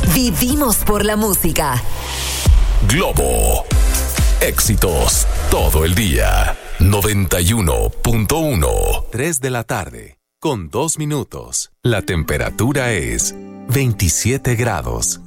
Vivimos por la música. Globo. Éxitos todo el día. 91.1. 3 de la tarde, con 2 minutos. La temperatura es 27 grados.